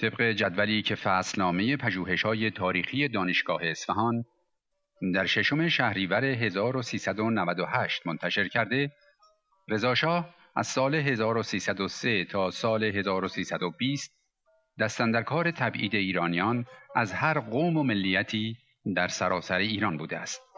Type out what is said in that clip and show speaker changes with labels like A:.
A: طبق جدولی که فصلنامه پژوهش‌های تاریخی دانشگاه اصفهان در 6 شهریور 1398 منتشر کرده، رضا شاه از سال 1303 تا سال 1320 دستاندرکار تبعید ایرانیان از هر قوم و ملیتی در سراسر ایران بوده است.